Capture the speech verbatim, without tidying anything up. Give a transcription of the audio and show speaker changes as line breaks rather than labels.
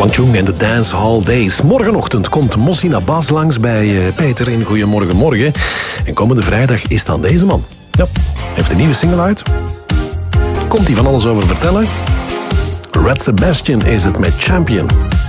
Wang Chung en de Dance Hall Days. Morgenochtend komt Mossina Bas langs bij uh, Peter in Goedemorgen Morgen. En komende vrijdag is dan deze man. Ja, heeft een nieuwe single uit. Komt hij van alles over vertellen? Red Sebastian is het met Champion.